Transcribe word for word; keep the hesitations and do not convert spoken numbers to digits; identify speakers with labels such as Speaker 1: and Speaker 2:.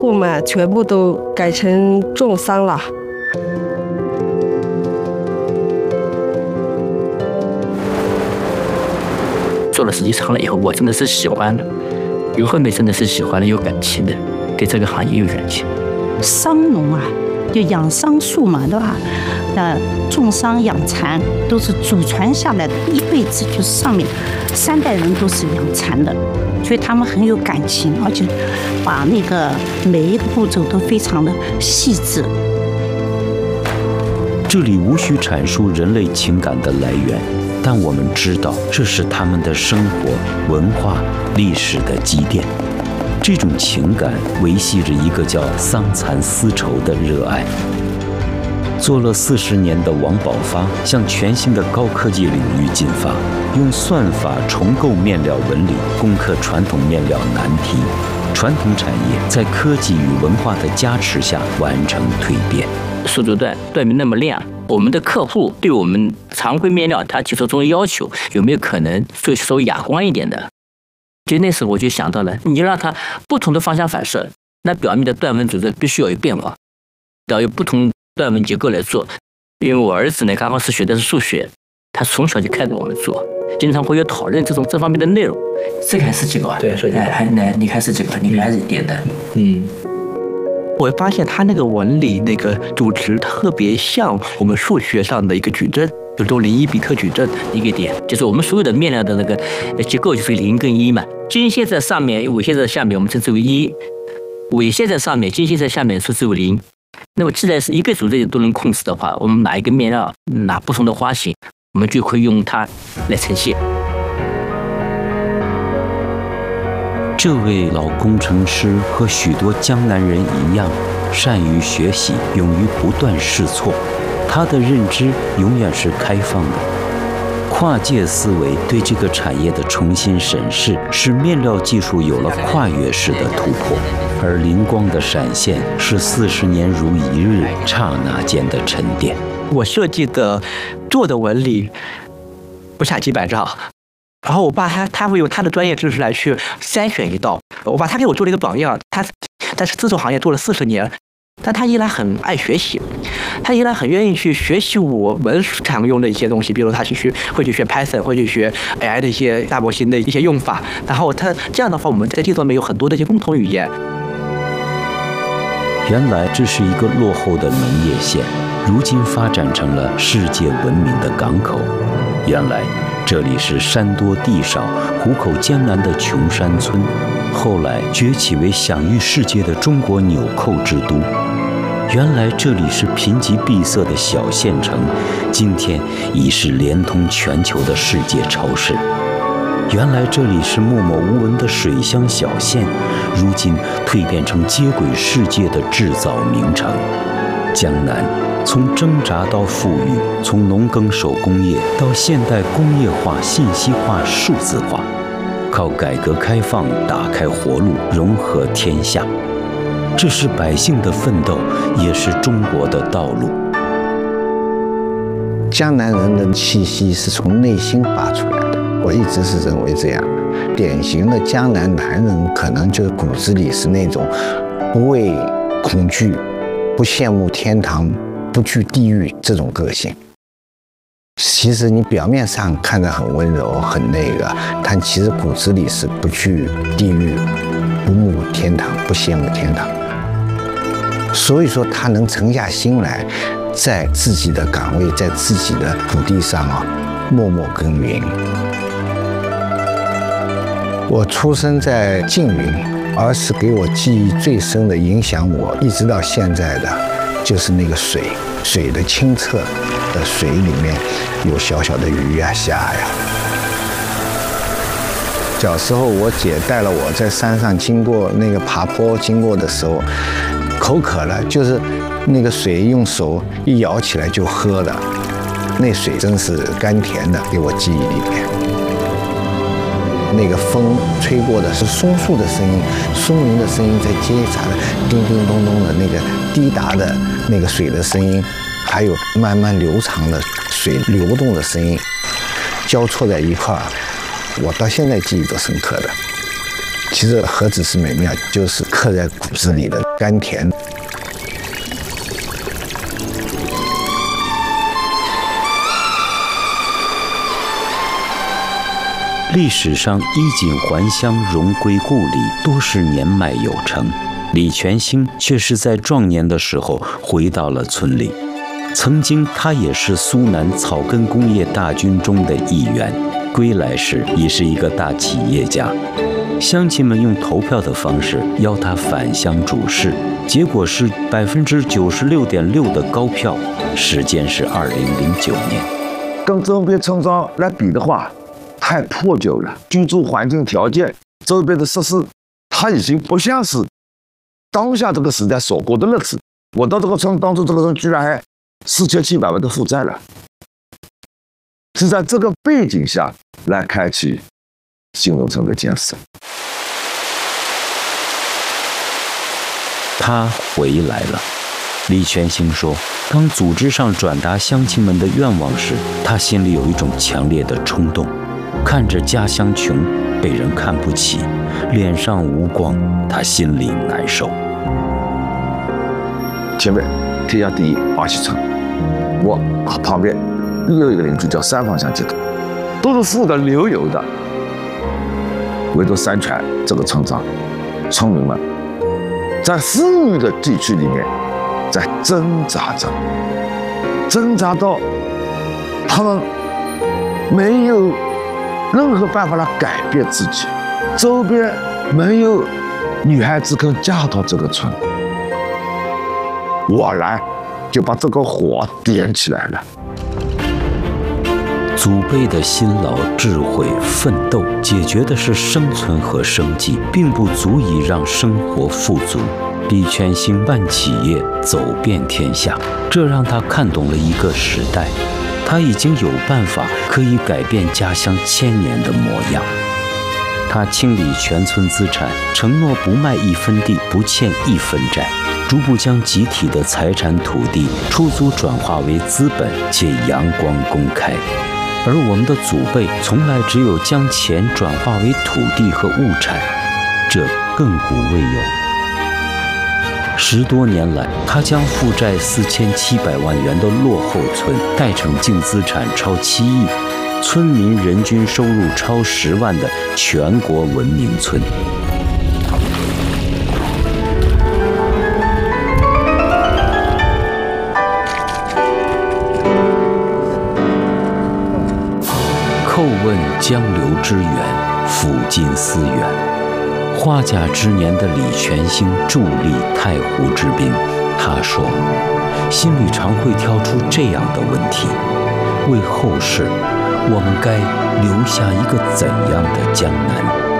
Speaker 1: 后嘛全部都改成种桑了。
Speaker 2: 做了时间长了以后，我真的是喜欢的，有后面真的是喜欢的，有感情的，对这个行业有感情。
Speaker 3: 桑农啊，就养桑树嘛，对吧？那种桑养蚕都是祖传下来的，一辈子就是上面三代人都是养蚕的，所以他们很有感情，而且把那个每一个步骤都非常的细致。
Speaker 4: 这里无需阐述人类情感的来源，但我们知道这是他们的生活、文化、历史的积淀。这种情感维系着一个叫桑蚕丝绸的热爱。做了四十年的王宝发向全新的高科技领域进发，用算法重构面料纹理，攻克传统面料难题。传统产业在科技与文化的加持下完成蜕变。
Speaker 2: 数字缎缎面那么亮，我们的客户对我们常规面料他提出这种要求，有没有可能做稍微哑光一点的？就那时候我就想到了，你让它不同的方向反射，那表面的缎纹组织必须要有变化，要有不同缎纹结构来做。因为我儿子呢刚刚是学的是数学，他从小就看着我们做，经常会有讨论这种这方面的内容。这个还是这个啊？
Speaker 5: 对，是这个。
Speaker 2: 哎，那你看是这个，你看是点的，
Speaker 5: 嗯。我会发现它那个纹理那个组织特别像我们数学上的一个矩阵，就是这种零一比特矩阵。
Speaker 2: 一个点就是我们所有的面料的那个结构就是零跟一嘛，经线在上面，纬线在下面，我们称之为一；纬线在上面，经线在下面，称之为零。那么既然是一个组织都能控制的话，我们哪一个面料，哪不同的花型，我们就会用它来呈现。
Speaker 4: 这位老工程师和许多江南人一样，善于学习，勇于不断试错。他的认知永远是开放的。跨界思维对这个产业的重新审视，使面料技术有了跨越式的突破。而灵光的闪现，是四十年如一日，刹那间的沉淀。
Speaker 5: 我设计的做的纹理不下几百张。然后我爸他他会用他的专业知识来去筛选一道，我爸他给我做了一个榜样，他在丝绸行业做了四十年，但他依然很爱学习，他依然很愿意去学习我们常用的一些东西，比如他去学会去学 Python， 会去学 A I 的一些大模型的一些用法，然后他这样的话，我们在这方面有很多的一些共同语言。
Speaker 4: 原来这是一个落后的农业县，如今发展成了世界闻名的港口。原来这里是山多地少、虎口艰难的穷山村，后来崛起为享誉世界的中国纽扣之都。原来这里是贫瘠闭塞的小县城，今天已是连通全球的世界超市。原来这里是默默无闻的水乡小县，如今蜕变成接轨世界的制造名城。江南从挣扎到富裕，从农耕手工业到现代工业化、信息化、数字化，靠改革开放打开活路，融合天下。这是百姓的奋斗，也是中国的道路。
Speaker 6: 江南人的气息是从内心发出来的，我一直是认为这样。典型的江南男人可能就骨子里是那种不畏恐惧、不羡慕天堂、不惧地狱这种个性。其实你表面上看着很温柔、很那个，但其实骨子里是不惧地狱、不慕天堂、不羡慕天堂。所以说他能沉下心来，在自己的岗位，在自己的土地上啊，默默耕耘。我出生在缙云，儿时给我记忆最深的影响我一直到现在的，就是那个水，水的清澈的水里面有小小的鱼呀、虾呀。小时候我姐带了我在山上经过那个爬坡经过的时候，口渴了，就是那个水用手一舀起来就喝的，那水真是甘甜的，给我记忆里面。那个风吹过的是松树的声音，松林的声音在接杂的叮叮咚咚的那个滴答的那个水的声音，还有慢慢流长的水流动的声音，交错在一块儿，我到现在记忆都深刻的。 其实何止是美妙，就是刻在骨子里的甘甜。
Speaker 4: 历史上衣锦还乡、荣归故里，多是年迈有成。李全兴却是在壮年的时候回到了村里。曾经他也是苏南草根工业大军中的一员，归来时已是一个大企业家。乡亲们用投票的方式邀他返乡主事，结果是百分之九十六点六的高票。时间是二零零九年。
Speaker 7: 跟周边村庄来比的话，太破旧了，居住环境条件、周边的设施，它已经不像是当下这个时代所过的日子。我到这个村当中，这个人居然还四千七百万的负债了，是在这个背景下来开启新农村的建设。
Speaker 4: 他回来了。李全兴说，当组织上转达乡亲们的愿望时，他心里有一种强烈的冲动。看着家乡穷，被人看不起，脸上无光，他心里难受。
Speaker 7: 前面天下第一八溪村，我旁边又有一个邻居叫三坊乡街头，都是富得流油的，唯独三泉这个村庄，村民们在富裕的地区里面在挣扎着，挣扎到他们没有任何办法来改变自己，周边没有女孩子肯嫁到这个村，我来就把这个火点起来了。
Speaker 4: 祖辈的辛劳、智慧、奋斗，解决的是生存和生计，并不足以让生活富足。李全兴办企业，走遍天下，这让他看懂了一个时代。他已经有办法可以改变家乡千年的模样。他清理全村资产，承诺不卖一分地，不欠一分债，逐步将集体的财产土地出租转化为资本，且阳光公开。而我们的祖辈从来只有将钱转化为土地和物产，这亘古未有。十多年来，他将负债四千七百万元的落后村带成净资产超七亿，村民人均收入超十万的全国文明村。叩问江流之源，抚今思远。花甲之年的李全兴伫立太湖之滨，他说，心里常会挑出这样的问题：为后世，我们该留下一个怎样的江南？